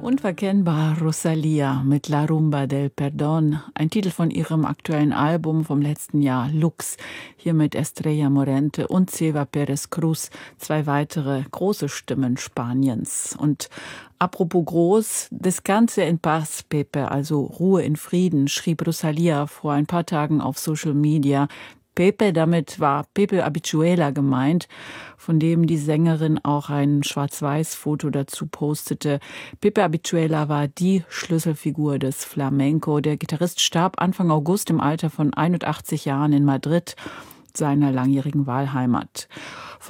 Unverkennbar Rosalía mit La Rumba del Perdón, ein Titel von ihrem aktuellen Album vom letzten Jahr, Lux, hier mit Estrella Morente und Ceva Pérez Cruz, zwei weitere große Stimmen Spaniens. Und apropos groß, Descanse en paz, Pepe, also Ruhe in Frieden, schrieb Rosalía vor ein paar Tagen auf Social Media. Pepe, damit war Pepe Habichuela gemeint, von dem die Sängerin auch ein Schwarz-Weiß-Foto dazu postete. Pepe Habichuela war die Schlüsselfigur des Flamenco. Der Gitarrist starb Anfang August im Alter von 81 Jahren in Madrid, seiner langjährigen Wahlheimat.